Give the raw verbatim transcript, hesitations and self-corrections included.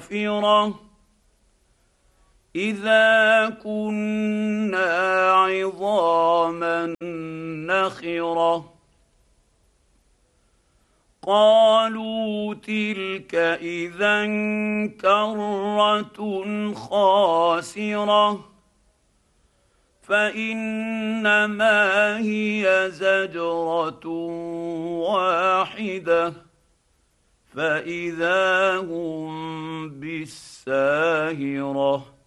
ناخره اذا كنا عظاما نخره قالوا تلك اذا كره خاسره فانما هي زجره واحده فاذا هم بالساهره